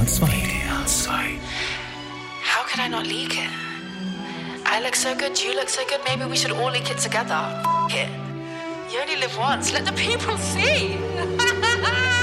2. How could I not leak it? I look so good, you look so good, maybe we should all leak it together. F it. You only live once, let the people see.